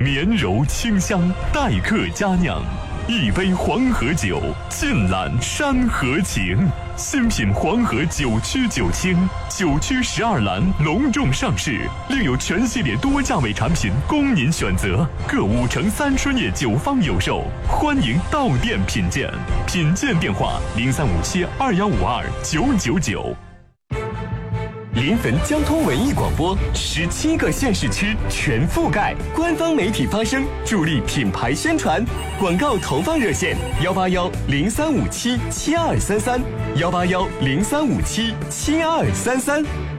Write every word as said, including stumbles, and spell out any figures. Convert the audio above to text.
绵柔清香，待客佳酿。一杯黄河酒，尽览山河情。新品黄河九曲九清，九曲十二栏隆重上市，另有全系列多价位产品供您选择。各五城三春叶酒坊有售，欢迎到店品鉴。品鉴电话：零三五七二幺五二九九九。临汾交通文艺广播，十七个县市区全覆盖，官方媒体发声，助力品牌宣传。广告投放热线：幺八幺零三五七七二三三，幺八幺零三五七七二三三。